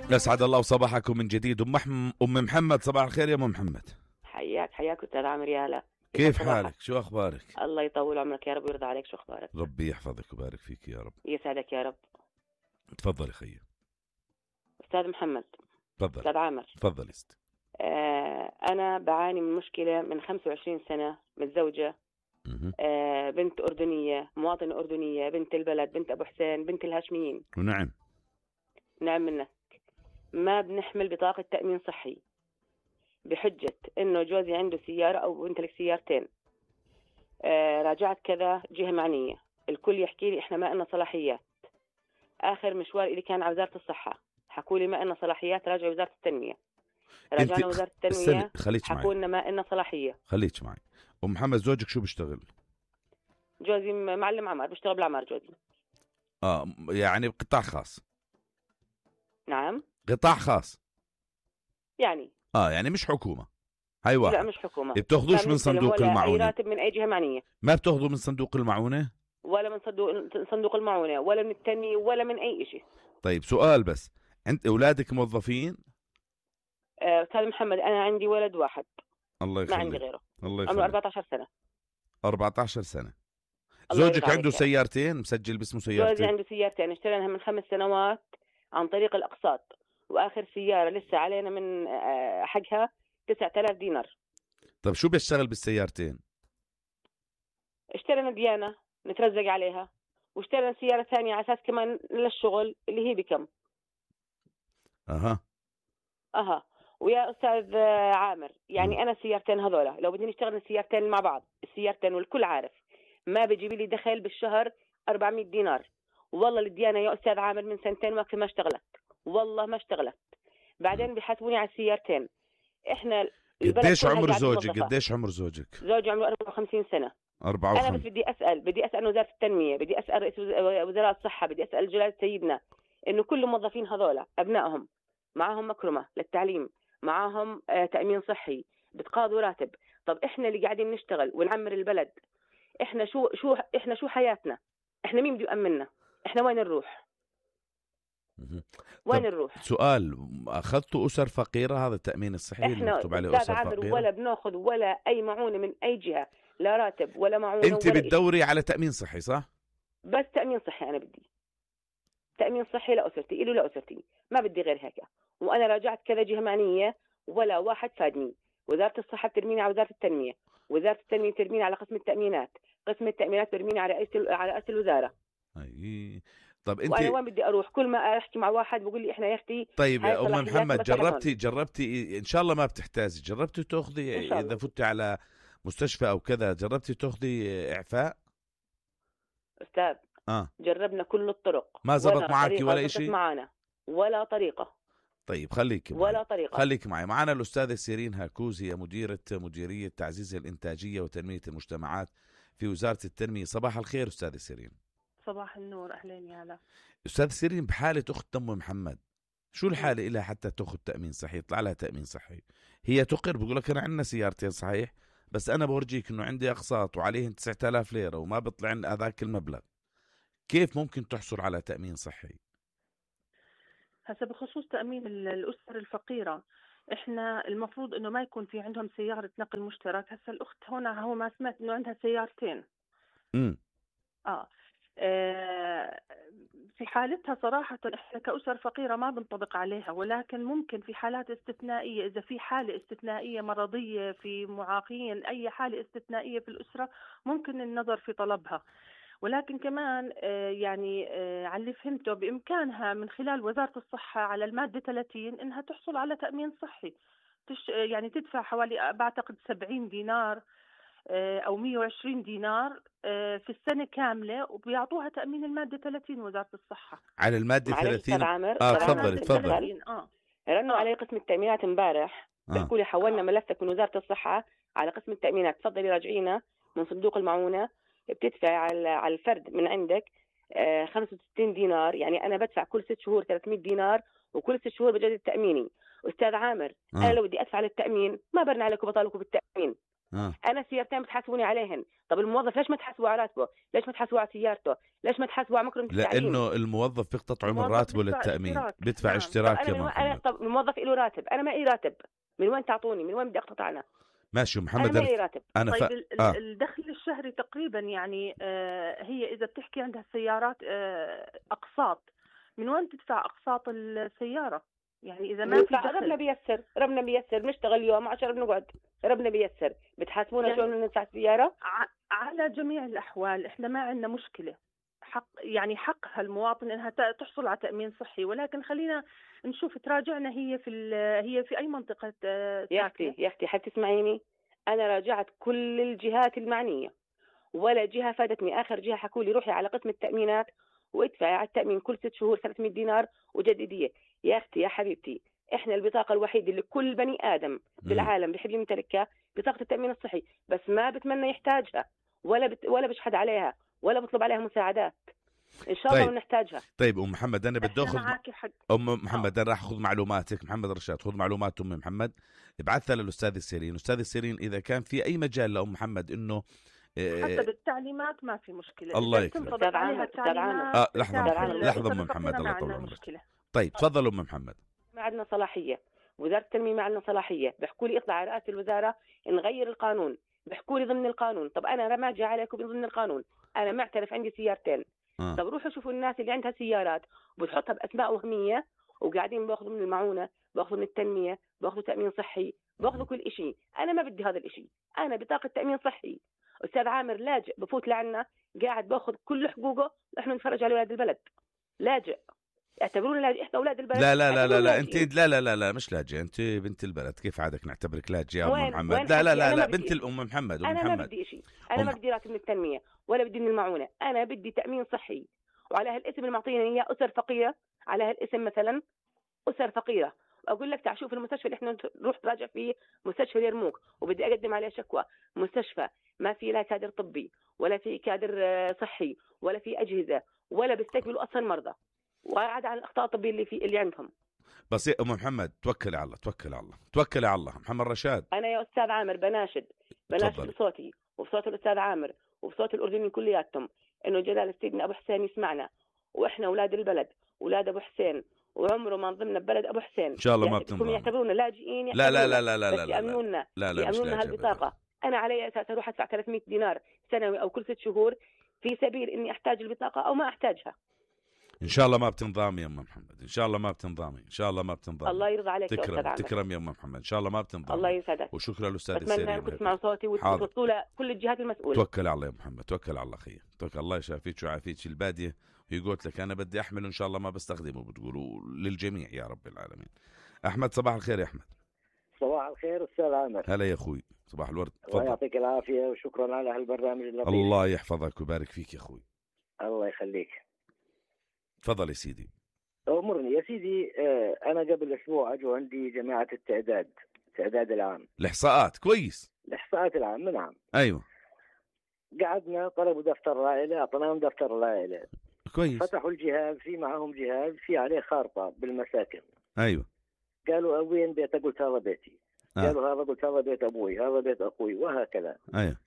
أسعد الله صباحكم من جديد. أم محمد، صباح الخير يا أم محمد. حياك أستاذ عامر. يا هلا، كيف حالك؟ شو أخبارك؟ الله يطول عمرك يا رب ويرضى عليك. شو أخبارك؟ ربي يحفظك ويبارك فيك يا رب. يسعدك يا رب. تفضلي خيي. أستاذ محمد. تفضل. أستاذ عامر. تفضلي. أنا بعاني من مشكلة من 25 سنة، متزوجة. بنت أردنية، مواطنة أردنية، بنت البلد، بنت أبو حسين، بنت الهاشميين. ونعم. نعم منك. ما بنحمل بطاقة تأمين صحي بحجة إنه جوزي عنده سيارة أو بنتلك سيارتين. راجعت كذا جهة معنية، الكل يحكي لي إحنا ما لنا صلاحيات. آخر مشوار اللي كان على وزارة الصحة حكوا لي ما لنا صلاحيات، راجع وزارة التنمية. راجعنا وزارة التنمية حكوا لنا ما لنا صلاحية. خليك معي. أم محمد، زوجك شو بيشتغل؟ جوزي معلم عمار، بيشتغل بالعمار جوزي. يعني قطاع خاص. نعم، قطاع خاص يعني يعني مش حكومة. هاي واحد. لا مش حكومة. بتاخذوش من صندوق المعونة؟ ولا أي راتب من أي جهة معنية. ما بتاخذوا من صندوق المعونة؟ ولا من صندوق المعونة، ولا من التنمية، ولا من أي شيء. طيب سؤال بس، أنت أولادك موظفين؟ أستاذ محمد، أنا عندي ولد واحد. الله يخليك. ما عندي غيره. الله يخليك. عمره 14 سنة. 14 سنة. زوجك عنده سيارتين، مسجل باسمه سيارتين؟ جوزي عنده سيارتين، اشتريناها من 5 سنوات عن طريق الأقساط، وآخر سيارة لسه علينا من حقها 9000 دينار. طب شو بيشتغل بالسيارتين؟ اشترينا ديانة نترزق عليها، واشترينا سيارة ثانية على أساس كمان للشغل اللي هي بكم. أها. ويا أستاذ عامر، يعني أنا السيارتين هذولا لو بدي نشتغل السيارتين مع بعض، السيارتين والكل عارف ما بيجيب لي دخل بالشهر 400 دينار. والله الديانة يا أستاذ عامر من 2 وقت ما اشتغلت، والله ما اشتغلت. بعدين بيحاسبوني على السيارتين. إحنا قديش عمر زوجك؟ قديش عمر زوجك؟ زوجي عمره 54 سنة. 54. أنا بس بدي أسأل وزارة التنمية، بدي أسأل رئيس وزراء الصحة، بدي أسأل جلالة سيدنا إنه كل الموظفين هذولا أبنائهم معهم مكرمة للتعليم، معهم تأمين صحي، بتقاضوا راتب. طب إحنا اللي قاعدين نشتغل ونعمر البلد، إحنا شو حياتنا؟ إحنا مين بده يأمننا؟ إحنا وين نروح؟ وين نروح؟ سؤال، أخذتوا أسر فقيرة؟ هذا التأمين الصحي اللي مكتوب عليه أسر فقيرة؟ ولا بناخذ ولا أي معونة من أي جهة، لا راتب ولا معونة. أنت بتدوري على تأمين صحي صح؟ بس تأمين صحي. أنا بدي تأمين صحي لأسرتي، إله لأسرتي، ما بدي غير هيك. وأنا راجعت كذا جهة معنية ولا واحد فادني. وزارة الصحة بترميني على وزارة التنمية، وزارة التنمية بترميني على قسم التأمينات، قسم التأمينات بترميني على رئيس الوزارة. طب انت، وانا وين بدي اروح؟ كل ما احكي مع واحد بقول لي احنا يا اختي. طيب يا ام محمد، جربتي ان شاء الله ما بتحتاجي، جربتي تاخذي اذا فتي على مستشفى او كذا، جربتي تاخذي اعفاء؟ استاذ جربنا كل الطرق، ما زبط معك ولا شيء معنا ولا طريقه. طيب خليك معي. معنا الأستاذة سيرين هاكوز، هي مديرية تعزيز الإنتاجية وتنمية المجتمعات في وزارة التنمية. صباح الخير أستاذة سيرين. صباح النور، أهلين يا هلا. أستاذ سيرين، بحالة أخت أم محمد شو الحالة إلها حتى تأخذ تأمين صحي، يطلع لها تأمين صحي؟ هي تقر، بقول لك أنا عندنا سيارتين صحيح، بس أنا بورجيك إنه عندي أقساط وعليهن 9000 ليرة وما بيطلع عن هذاك المبلغ. كيف ممكن تحصل على تأمين صحي؟ هسه بخصوص تأمين الأسر الفقيرة، إحنا المفروض إنه ما يكون في عندهم سيارة نقل مشترك. هسه الأخت هنا هو ما سمعت إنه عندها سيارتين. في حالتها صراحة إحنا كأسر فقيرة ما بنطبق عليها، ولكن ممكن في حالات استثنائية، إذا في حالة استثنائية مرضية، في معاقين، أي حالة استثنائية في الأسرة ممكن النظر في طلبها. ولكن كمان يعني على اللي فهمته بإمكانها من خلال وزارة الصحة على المادة 30 إنها تحصل على تأمين صحي. يعني تدفع حوالي بعتقد 70 دينار أو 120 دينار في السنة كاملة، وبيعطوها تأمين المادة 30 وزارة الصحة. على المادة 30. تفضلي. رنوا علي قسم التأمينات امبارح، بيقولوا لي حولنا ملفك من وزارة الصحة على قسم التأمينات، تفضلي راجعينا من صندوق المعونة. بتدفع على الفرد من عندك 65 دينار، يعني أنا بدفع كل 6 شهور 300 دينار، وكل 6 شهور بجدد تأميني. أستاذ عامر، أنا لو بدي أدفع للتأمين ما برن عليكم بطالكم بالتأمين، انا سيارتين بتحاسبوني عليهن، طب الموظف ليش ما تحاسبوا على راتبه؟ ليش ما تحاسبوا على سيارته؟ ليش ما تحاسبوا على مكرمة التعليم؟ لانه الموظف بيقتطعوا من راتبه للتامين، بيدفع نعم. اشتراك يا طب محمد. طب الموظف له راتب، انا ما لي راتب، من وين تعطوني؟ من وين بدي اقتطع انا؟ ماشي محمد، انا ما لي راتب. انا طيب الدخل الشهري تقريبا يعني هي اذا بتحكي عندها سيارات اقساط، من وين تدفع اقساط السياره؟ يعني اذا ما في دخل. ربنا بيسر، ربنا بيسر، بنشتغل يوم 10 بنقعد، ربنا بيسر. بتحاسبونا يعني شو بدنا ندفع السياره؟ على جميع الاحوال احنا ما عندنا مشكله، حق يعني حقها المواطن انها تحصل على تامين صحي، ولكن خلينا نشوف تراجعنا هي في اي منطقه ساكنه. يا اختي حتسمعيني، انا راجعت كل الجهات المعنيه ولا جهه فادتني. اخر جهه حكوا لي روحي على قسم التامينات وادفعي على التامين كل 6 شهور 300 دينار وجدديه. يا اختي يا حبيبتي، احنا البطاقه الوحيده اللي كل بني ادم بالعالم بيحب يمتلكها بطاقه التامين الصحي، بس ما بتمنى يحتاجها ولا بشحد عليها ولا بطلب عليها مساعدات. ان شاء الله نحتاجها. طيب ام محمد، انا بدي اخذ ام محمد، انا راح اخذ معلوماتك. محمد رشاد، خذ معلومات ام محمد، ابعثها للاستاذ السيرين. استاذ السيرين اذا كان في اي مجال لام محمد انه حتى بالتعليمات ما في مشكله. الله يكرمك. استاذ عامر لحظه ام محمد، الله يطول عمرك. طيب تفضل ام محمد. ما عندنا صلاحيه، وزاره التنميه ما عندنا صلاحيه. بيحكوا لي اطلع على رئاسه الوزاره نغير القانون، بيحكوا لي ضمن القانون. طب انا ما اجي عليكم ضمن القانون، انا معترف عندي سيارتين. طب روحوا شوفوا الناس اللي عندها سيارات وبتحطها باسماء وهميه وقاعدين باخذوا من المعونه، باخذوا من التنميه، باخذوا تامين صحي، باخذوا كل شيء. انا ما بدي هذا الشيء، انا بطاقه تامين صحي. استاذ عامر لاجئ بفوت لعنا قاعد باخذ كل حقوقه، احنا نتفرج على اولاد البلد. لاجئ، اعتبرونا لاجئ، احنا اولاد البلد. لا انت لا مش لاجئ، انت بنت البلد. كيف عادك نعتبرك لاجئ يا ام محمد؟ لا بنت الام محمد. انا ما بدي شيء، انا ما بدي راتب من التنميه ولا بدي من المعونه، انا بدي تامين صحي. وعلى هالاسم اللي معطيني اياه اسر فقيره، على هالاسم مثلا اسر فقيره. اقول لك تعال شوف المستشفى اللي احنا نروح نراجع فيه، مستشفى اليرموك، وبدي اقدم عليه شكوى. مستشفى ما في لا كادر طبي ولا في كادر صحي ولا في اجهزه ولا بيستقبلوا اصلا مرضى، وعاد على الاخطاء الطبيه اللي عندهم. بس يا ام محمد توكلي على الله. محمد رشاد، انا يا استاذ عامر بناشد بصوتي وبصوت الاستاذ عامر وبصوت الاردنيين كلياتهم انه جلال سيدنا ابو حسين يسمعنا، واحنا اولاد البلد، اولاد ابو حسين، وعمره ما نضمنا ببلد ابو حسين. ان شاء الله ما بتنضم. يعتبرونا لاجئين. لا يأمنونا هالبطاقه. انا علي اساس اروح ادفع 300 دينار سنوي او كل 6 شهور في سبيل اني احتاج البطاقه او ما احتاجها. ان شاء الله ما بتنضامي يا ام محمد، ان شاء الله ما بتنضامي. الله يرضى عليك يا استاذ عامر. تكرم يا ام محمد، ان شاء الله ما بتنضامي. الله يسعدك. وشكرا للاستاذ السيرين. اتمنى انكم تسمعوا صوتي وتوصلوا لكل الجهات المسؤوله. توكل على الله يا محمد، توكل على الله اخي، توكل. الله يشافيك ويعافيك. الباديه هي قلت لك انا بدي احمله ان شاء الله ما بستخدمه، بتقولوا للجميع يا رب العالمين. احمد صباح الخير يا احمد. صباح الخير استاذ عامر. هلا يا اخوي، صباح الورد. الله يعطيك العافيه وشكرا على هالبرنامج اللطيف. الله يحفظك ويبارك فيك يا اخوي. الله يخليك. تفضل يا سيدي. امرني يا سيدي. انا قبل اسبوع اجوا عندي جماعه التعداد العام، الاحصاءات. كويس. الاحصاءات العامه. نعم. ايوه. قعدنا طلبوا دفتر العائله، اعطيناهم دفتر العائله. كويس. فتحوا الجهاز، في معهم جهاز في عليه خارطه بالمساكن. ايوه. قالوا وين بيتك؟ قلت هذا بيتي. قالوا هذا، قلت هذا بيت ابوي، هذا بيت اخوي، وهكذا. ايوه.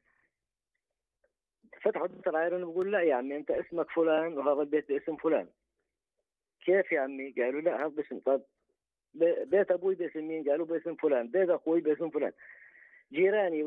فتحوا دفتر العائله، بقول لا يا عمي انت اسمك فلان وهذا البيت باسم فلان. كيف يا عمي؟ قالوا لا هذا باسم. طب بيت ابوي باسم مين؟ قالوا باسم فلان. بيت اخوي باسم فلان. جيراني